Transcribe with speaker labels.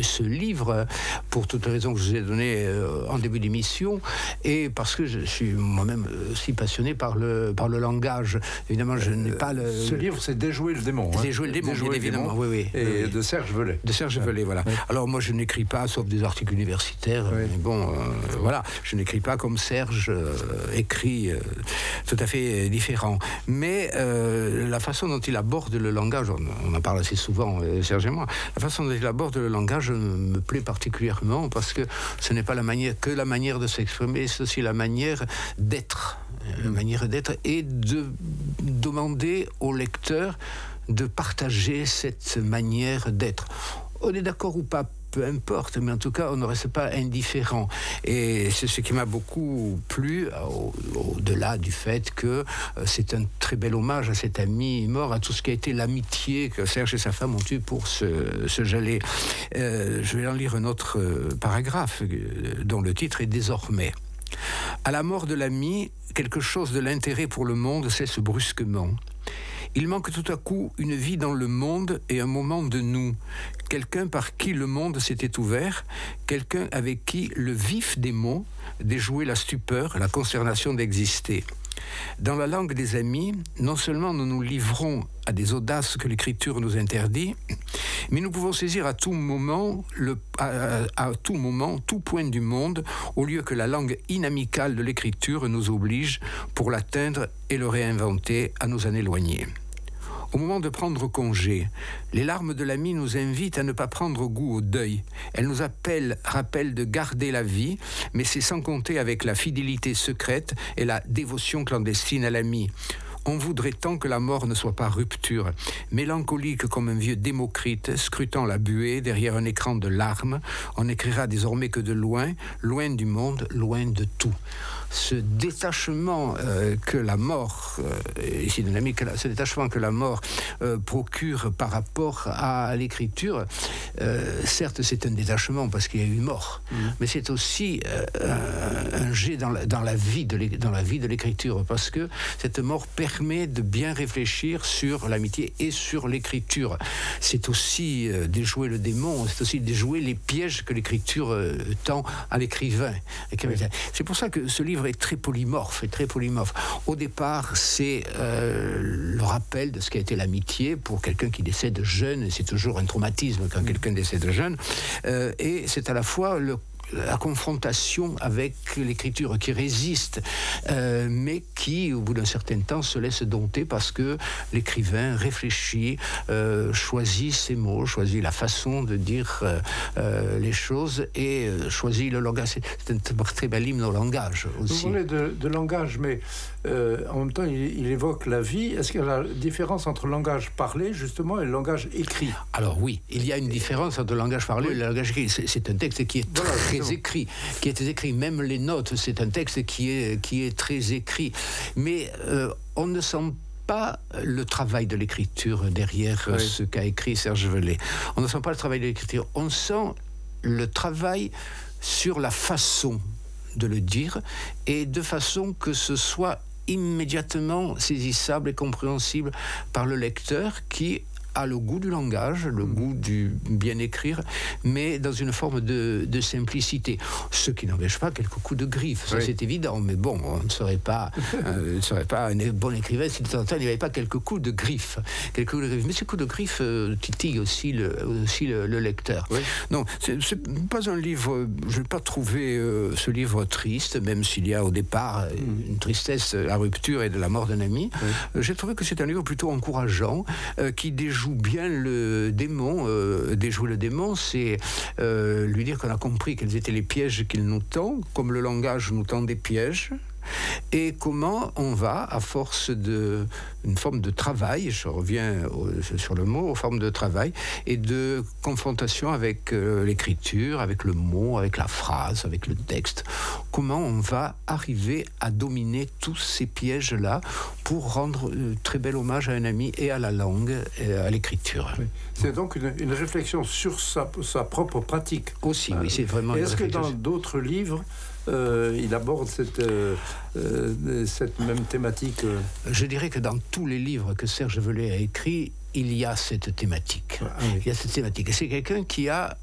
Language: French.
Speaker 1: ce livre, pour toutes les raisons que je vous ai données en début d'émission, et parce que je suis moi-même aussi passionné par le langage. Évidemment, je n'ai pas le...
Speaker 2: Ce livre, c'est Déjouer le démon.
Speaker 1: Déjouer le démon, bien évidemment. Oui.
Speaker 2: Et de Serge Velay.
Speaker 1: De Serge Velay, voilà. Oui. Alors moi, je n'écris pas, sauf des articles universitaires, mais bon, voilà, je n'écris pas comme Serge écrit, tout à fait différent. Mais la façon dont il aborde le langage, on en parle assez souvent, Serge et moi, la façon dont il aborde le langage me plaît particulièrement, parce que ce n'est pas la manière de s'exprimer, c'est aussi la manière d'être. Et de demander au lecteur de partager cette manière d'être. On est d'accord ou pas, peu importe, mais en tout cas, on ne reste pas indifférent. Et c'est ce qui m'a beaucoup plu, au-delà du fait que c'est un très bel hommage à cet ami mort, à tout ce qui a été l'amitié que Serge et sa femme ont eue pour se geler. Je vais en lire un autre paragraphe, dont le titre est « Désormais ». À la mort de l'ami, quelque chose de l'intérêt pour le monde cesse brusquement. Il manque tout à coup une vie dans le monde et un moment de nous. Quelqu'un par qui le monde s'était ouvert, quelqu'un avec qui le vif des mots déjouait la stupeur, la consternation d'exister. Dans la langue des amis, non seulement nous nous livrons à des audaces que l'écriture nous interdit, mais nous pouvons saisir à tout moment, tout point du monde, au lieu que la langue inamicale de l'écriture nous oblige, pour l'atteindre et le réinventer, à nous en éloigner. Au moment de prendre congé, les larmes de l'ami nous invitent à ne pas prendre goût au deuil. Elles nous rappellent de garder la vie, mais c'est sans compter avec la fidélité secrète et la dévotion clandestine à l'ami. On voudrait tant que la mort ne soit pas rupture. Mélancolique comme un vieux Démocrite, scrutant la buée derrière un écran de larmes, on n'écrira désormais que de loin, loin du monde, loin de tout. Ce détachement que la mort, ici de l'ami, ce détachement que la mort procure par rapport à l'écriture, certes c'est un détachement parce qu'il y a eu mort, mais c'est aussi un jet dans la vie de l'écriture, parce que cette mort permet de bien réfléchir sur l'amitié et sur l'écriture. C'est aussi déjouer le démon, c'est aussi déjouer les pièges que l'écriture tend à l'écrivain. C'est pour ça que ce livre est très polymorphe. Au départ, c'est le rappel de ce qu'a été l'amitié pour quelqu'un qui décède jeune, et c'est toujours un traumatisme quand quelqu'un décède jeune, et c'est à la fois la confrontation avec l'écriture qui résiste, mais qui, au bout d'un certain temps, se laisse dompter parce que l'écrivain réfléchit, choisit ses mots, choisit la façon de dire les choses et choisit le langage. C'est un très bel hymne au langage aussi.
Speaker 2: Vous parlez de langage, mais en même temps, il évoque la vie. Est-ce qu'il y a la différence entre le langage parlé, justement, et le langage écrit ?
Speaker 1: Alors oui, il y a une différence entre le langage parlé et le langage écrit. C'est un texte qui est très écrit, même les notes, c'est un texte qui est très écrit, mais on ne sent pas le travail de l'écriture derrière ce qu'a écrit Serge Velay. On ne sent pas le travail de l'écriture, on sent le travail sur la façon de le dire, et de façon que ce soit immédiatement saisissable et compréhensible par le lecteur qui a le goût du langage, le goût du bien écrire, mais dans une forme de simplicité. Ce qui n'empêche pas quelques coups de griffe, ça c'est évident, mais bon, on ne serait pas un bon écrivain si de temps en temps il n'y avait pas quelques coups de griffe. Mais ces coups de griffe titillent aussi le lecteur. Oui. Non, c'est pas un livre, je n'ai pas trouvé ce livre triste, même s'il y a au départ une tristesse, la rupture et de la mort d'un ami. Oui. J'ai trouvé que c'est un livre plutôt encourageant, qui déjoue bien le démon. Déjouer le démon, c'est lui dire qu'on a compris quels étaient les pièges qu'il nous tend, comme le langage nous tend des pièges, et comment on va, à force d'une forme de travail, je reviens sur le mot, forme de travail, et de confrontation avec l'écriture, avec le mot, avec la phrase, avec le texte, comment on va arriver à dominer tous ces pièges-là pour rendre très bel hommage à un ami et à la langue, et à l'écriture. Oui.
Speaker 2: C'est donc une réflexion sur sa propre pratique.
Speaker 1: Aussi, oui, c'est vraiment une réflexion.
Speaker 2: Est-ce que dans d'autres livres, il aborde cette même thématique?
Speaker 1: Je dirais que dans tous les livres que Serge Velay a écrits, il y a cette thématique. Il y a cette thématique. Et c'est quelqu'un qui a